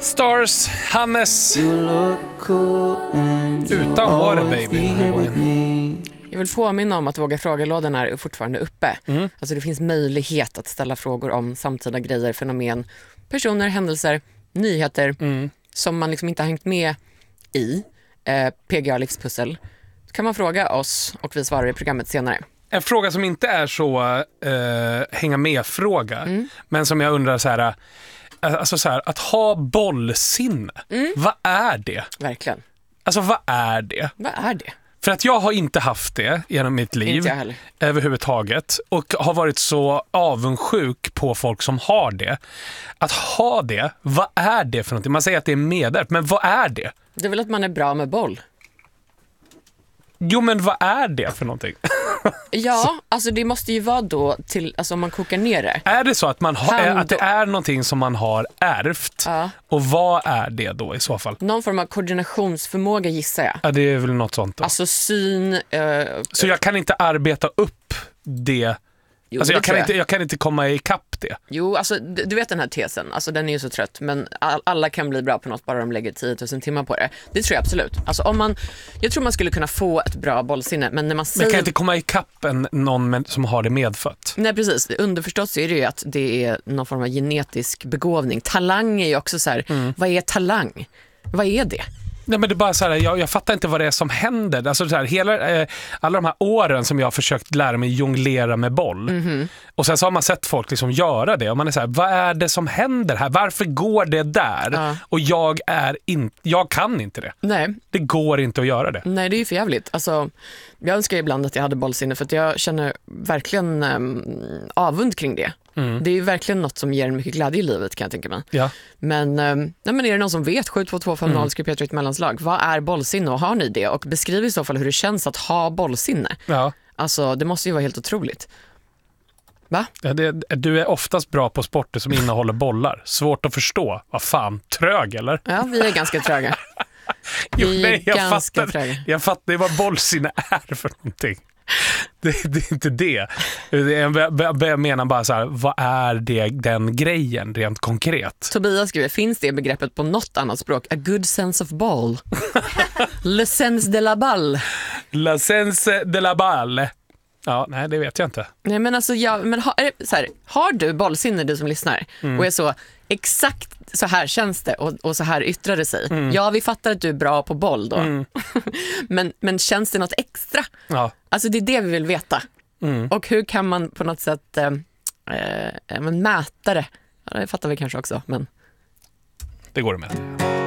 Stars, Hannes. Utan håret, baby. Jag vill påminna om att Våga frågelådan är fortfarande uppe. Alltså det finns möjlighet att ställa frågor om samtida grejer, fenomen, personer, händelser, nyheter som man liksom inte har hängt med i. PGA livspussel. Kan man fråga oss och vi svarar i programmet senare. En fråga som inte är så hänga med-fråga, men som jag undrar så här, alltså så här, att ha bollsinne. Vad är det? Verkligen. Alltså vad är det? Vad är det? För att jag har inte haft det genom mitt liv Inte jag heller. överhuvudtaget och har varit så avundsjuk på folk som har det. Att ha det, vad är det för någonting? Man säger att det är medel, men vad är det? Det är väl att man är bra med boll. Jo, men vad är det för någonting? Ja, alltså det måste ju vara då till, alltså om man kokar ner det. Är det så att man att det är någonting som man har ärvt? Ja. Och vad är det då i så fall? Någon form av koordinationsförmåga gissar jag. Ja, det är väl något sånt då. Alltså syn... Så jag kan inte arbeta upp det. Jo, alltså det jag kan inte komma ikapp det. Jo, alltså du vet den här tesen, alltså den är ju så trött, men alla kan bli bra på något bara de lägger 10 000 timmar på det. Det tror jag absolut. Alltså jag tror man skulle kunna få ett bra bollsinne, men när man säger... Men kan inte komma ikapp någon som har det medfött? Nej, precis. Underförstått så är det ju att det är någon form av genetisk begåvning. Talang är ju också så här, vad är talang? Vad är det? Nej, men det är bara så här, jag fattar inte vad det är som händer. Alltså så här, alla de här åren som jag har försökt lära mig jonglera med boll. Och sen så har man sett folk liksom göra det. Och man är så här, vad är det som händer här? Varför går det där? Ja. Och jag kan inte det. Nej. Det går inte att göra det. Nej, det är ju för jävligt. Alltså, jag önskar ibland att jag hade bollsinne för att jag känner verkligen avund kring det. Det är ju verkligen något som ger mycket glädje i livet, kan jag tänka mig. Ja. Men är det någon som vet? 72250 skriv Petra i ett mellanslag. Vad är bollsinne och har ni det? Och beskriv i så fall hur det känns att ha bollsinne. Ja. Alltså, det måste ju vara helt otroligt. Va? Ja, du är oftast bra på sporter som innehåller bollar. Svårt att förstå. Vad fan, trög eller? Ja, vi är ganska tröga. Jag fattar vad bollsinne är för någonting. Det är inte det. Jag menar bara så här, vad är den grejen rent konkret? Tobias skriver, finns det begreppet på något annat språk? A good sense of ball. Le sens de la balle. Le sens de la balle. Ja, nej, det vet jag inte. Nej, men alltså, har du bollsinne, du som lyssnar, och är så exakt så här känns det och så här yttrar det sig. Ja, vi fattar att du är bra på boll då. men känns det något extra? Ja. Alltså det är det vi vill veta. Och hur kan man på något sätt mäta det? Ja, det fattar vi kanske också, men... Det går det med.